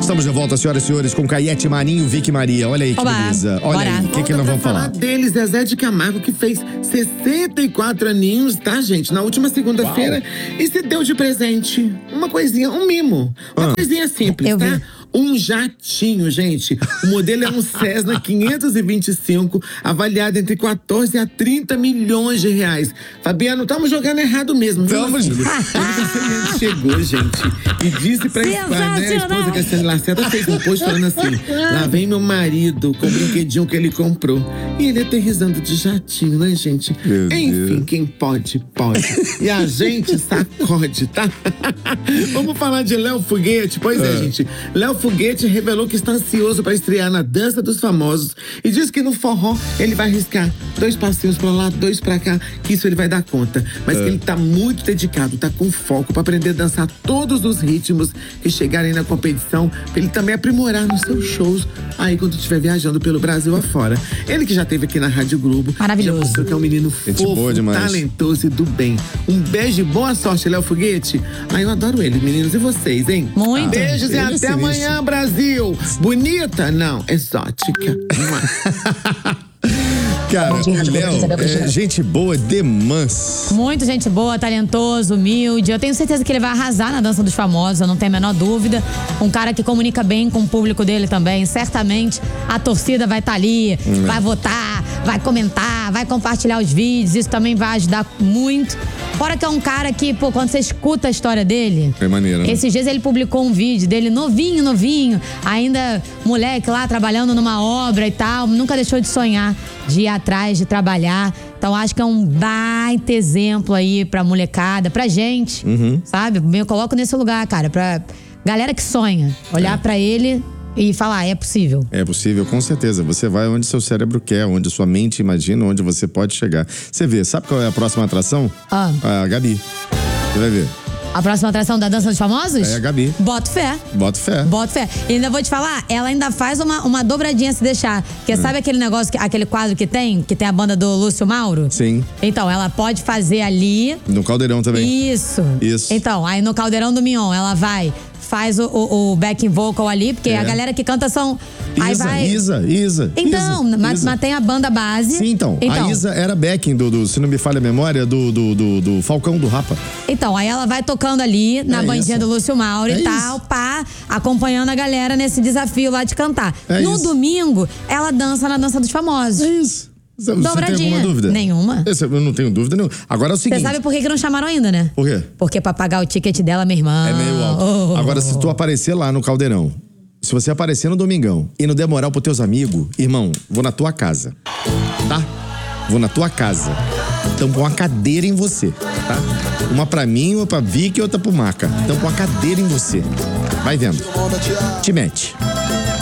Estamos de volta, senhoras e senhores, com Caiete Marinho, Vicky Maria. Olha aí que beleza. Olha aí, o que nós vamos falar? Deles, Zezé de Camargo, que fez 64 aninhos, tá, gente? Na última segunda-feira. E se deu de presente uma coisinha, um mimo. Uma coisinha simples, tá? Um jatinho, gente. O modelo é um Cessna 525, avaliado entre 14 a 30 milhões de reais. Fabiano, estamos jogando errado mesmo. Estamos. Ele chegou, gente, e disse pra esposa, né? A esposa Cassiane Lacerda fez um post falando assim: lá vem meu marido com o brinquedinho que ele comprou. E ele aterrissando de jatinho, né, gente? Enfim, quem pode, pode. E a gente sacode, tá? Vamos falar de Léo Foguete. Pois é, gente. Léo Foguete revelou que está ansioso para estrear na Dança dos Famosos e diz que no forró ele vai arriscar 2 passinhos pra lá, 2 pra cá, que isso ele vai dar conta. Mas que ele tá muito dedicado, tá com foco para aprender a dançar todos os ritmos que chegarem na competição, pra ele também aprimorar nos seus shows aí quando estiver viajando pelo Brasil afora. Ele que já esteve aqui na Rádio Globo. Maravilhoso. Já mostrou que é um menino fofo, talentoso e do bem. Um beijo e boa sorte, Léo Foguete. Eu adoro ele, meninos. E vocês, hein? Muito. Beijos e até amanhã, Brasil. Bonita? Não, exótica. Cara, o Léo é gente boa demais. Muito gente boa, talentoso, humilde. Eu tenho certeza que ele vai arrasar na Dança dos Famosos, eu não tenho a menor dúvida. Um cara que comunica bem com o público dele também. Certamente a torcida vai estar ali, vai votar, vai comentar, vai compartilhar os vídeos. Isso também vai ajudar muito. Fora que é um cara que, pô, quando você escuta a história dele… É maneiro, né? Esses dias ele publicou um vídeo dele novinho, ainda moleque lá trabalhando numa obra e tal. Nunca deixou de sonhar, de ir atrás, de trabalhar. Então acho que é um baita exemplo aí pra molecada, pra gente, sabe? Eu coloco nesse lugar, cara, pra galera que sonha. Olhar pra ele e falar, é possível. É possível, com certeza. Você vai onde seu cérebro quer, onde sua mente imagina, onde você pode chegar. Você vê, sabe qual é a próxima atração? A Gabi. Você vai ver. A próxima atração da Dança dos Famosos? É a Gabi. Boto fé. Boto fé. Boto fé. E ainda vou te falar, ela ainda faz uma dobradinha se deixar. Porque sabe aquele negócio, aquele quadro que tem a banda do Lúcio Mauro? Sim. Então, ela pode fazer ali… No Caldeirão também. Isso. Isso. Então, aí no Caldeirão do Mignon, ela vai… Faz o backing vocal ali, porque a galera que canta são… Isa. Então, mas tem a banda base. Sim, então. A Isa era backing se não me falha a memória, do Falcão do Rapa. Então, aí ela vai tocando ali na bandinha do Lúcio Mauro e tal, acompanhando a galera nesse desafio lá de cantar. No domingo, ela dança na Dança dos Famosos. É isso. Você tem alguma dúvida? Nenhuma. Eu não tenho dúvida nenhuma. Agora é o seguinte… Você sabe por que não chamaram ainda, né? Por quê? Porque pra pagar o ticket dela, minha irmã… É meio alto. Agora, se tu aparecer lá no Caldeirão, se você aparecer no Domingão e não der moral pros teus amigos, irmão, vou na tua casa, tá? Vou na tua casa. Tampo uma cadeira em você, tá? Uma pra mim, uma pra Vicky e outra pro Maca. Tampo uma cadeira em você. Vai vendo. Te mete.